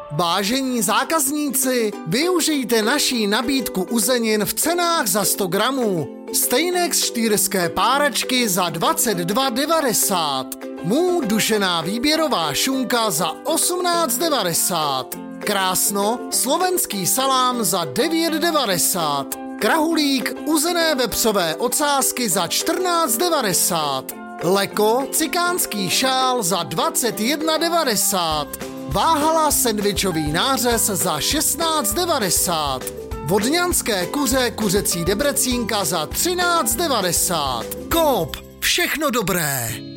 Vážení zákazníci, využijte naší nabídku uzenin v cenách za 100 gramů. Stejnek z štýrské páračky za 22,90. Mů dušená výběrová šunka za 18,90. Krásno, slovenský salám za 9,90. Krahulík uzené vepřové ocásky za 14,90. Leko cikánský šál za 21,90. Váhala sendvičový nářez za 16,90. Vodňanské kuře kuřecí debrecínka za 13,90. Coop, všechno dobré.